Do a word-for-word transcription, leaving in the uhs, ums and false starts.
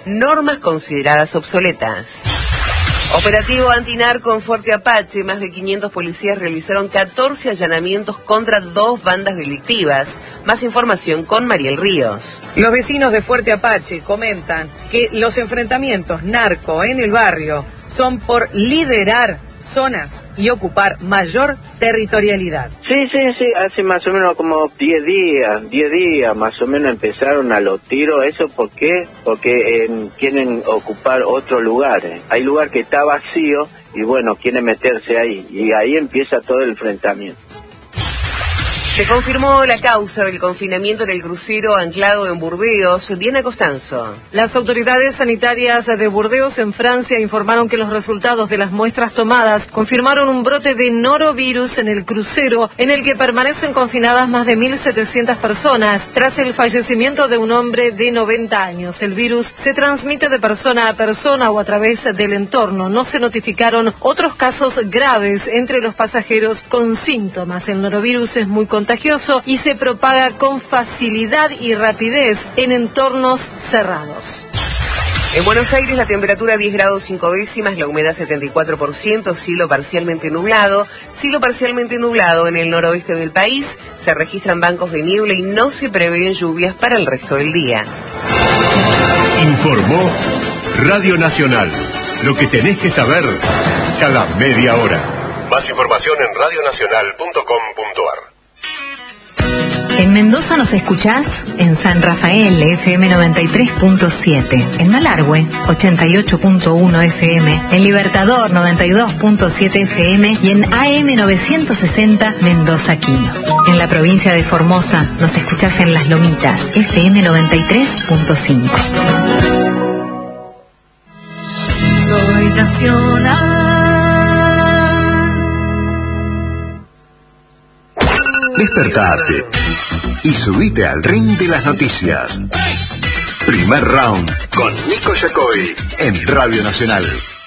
normas consideradas obsoletas. Operativo antinarco en Fuerte Apache. Más de quinientos policías realizaron catorce allanamientos contra dos bandas delictivas. Más información con Mariel Ríos. Los vecinos de Fuerte Apache comentan que los enfrentamientos narco en el barrio son por liderar zonas y ocupar mayor territorialidad. Sí, sí, sí, hace más o menos como diez días, diez días más o menos empezaron a los tiros. ¿Eso por qué? Porque eh, quieren ocupar otros lugares. Hay lugar que está vacío y bueno, quieren meterse ahí. Y ahí empieza todo el enfrentamiento. Se confirmó la causa del confinamiento en el crucero anclado en Burdeos. Diana Costanzo. Las autoridades sanitarias de Burdeos, en Francia, informaron que los resultados de las muestras tomadas confirmaron un brote de norovirus en el crucero, en el que permanecen confinadas más de mil setecientas personas, tras el fallecimiento de un hombre de noventa años. El virus se transmite de persona a persona o a través del entorno. No se notificaron otros casos graves entre los pasajeros con síntomas. El norovirus es muy contagioso y se propaga con facilidad y rapidez en entornos cerrados. En Buenos Aires la temperatura diez grados cinco décimas, la humedad setenta y cuatro por ciento, cielo parcialmente nublado. Cielo parcialmente nublado en el noroeste del país, se registran bancos de niebla y no se prevén lluvias para el resto del día. Informó Radio Nacional, lo que tenés que saber cada media hora. Más información en radio nacional punto com punto ar. En Mendoza nos escuchás en San Rafael, F M noventa y tres punto siete, en Malargüe, ochenta y ocho punto uno F M, en Libertador, noventa y dos punto siete F M y en A M novecientos sesenta Mendoza Quino. En la provincia de Formosa nos escuchás en Las Lomitas, F M noventa y tres punto cinco. Soy nacional. Despertate y subite al ring de las noticias. Primer round con Nico Yacoy en Radio Nacional.